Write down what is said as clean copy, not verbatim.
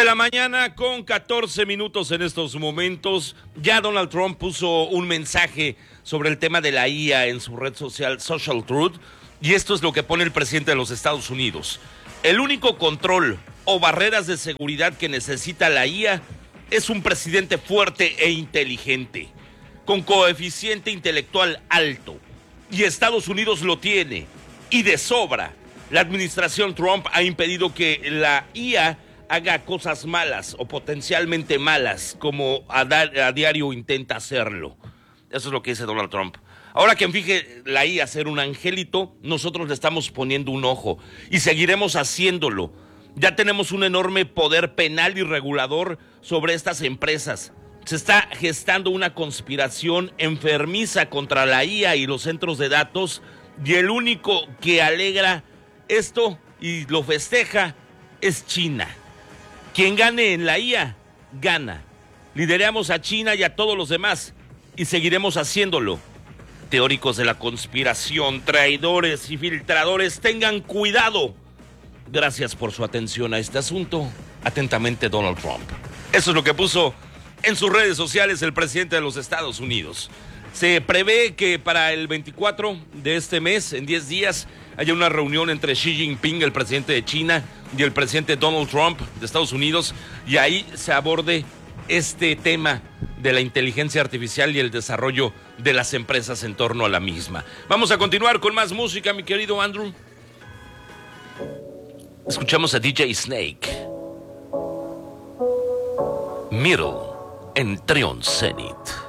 la mañana con 14 minutos en estos momentos. Ya Donald Trump puso un mensaje sobre el tema de la IA en su red social Social Truth, y esto es lo que pone el presidente de los Estados Unidos. El único control o barreras de seguridad que necesita la IA es un presidente fuerte e inteligente, con coeficiente intelectual alto. Y Estados Unidos lo tiene, y de sobra. La administración Trump ha impedido que la IA haga cosas malas o potencialmente malas, como a diario intenta hacerlo. Eso es lo que dice Donald Trump. Ahora que fije la IA ser un angelito, nosotros le estamos poniendo un ojo y seguiremos haciéndolo. Ya tenemos un enorme poder penal y regulador sobre estas empresas. Se está gestando una conspiración enfermiza contra la IA y los centros de datos, y el único que alegra esto y lo festeja es China. Quien gane en la IA, gana. Lideramos a China y a todos los demás, y seguiremos haciéndolo. Teóricos de la conspiración, traidores y filtradores, tengan cuidado. Gracias por su atención a este asunto. Atentamente, Donald Trump. Eso es lo que puso en sus redes sociales el presidente de los Estados Unidos. Se prevé que para el 24 de este mes, en 10 días, haya una reunión entre Xi Jinping, el presidente de China, y el presidente Donald Trump de Estados Unidos, y ahí se aborde este tema de la inteligencia artificial y el desarrollo de las empresas en torno a la misma. Vamos a continuar con más música, mi querido Andrew. Escuchamos a DJ Snake. Middle en Trion Zenith.